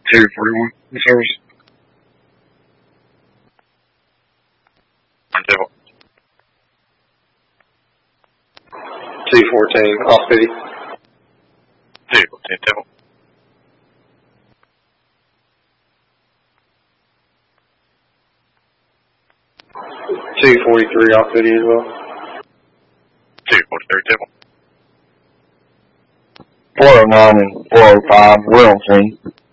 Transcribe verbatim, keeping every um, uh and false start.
two forty-one, in service. One table. two fourteen, off duty. two fourteen, table. two forty-three, off duty as well. two forty-three, table. four oh nine and four oh five, we're on scene.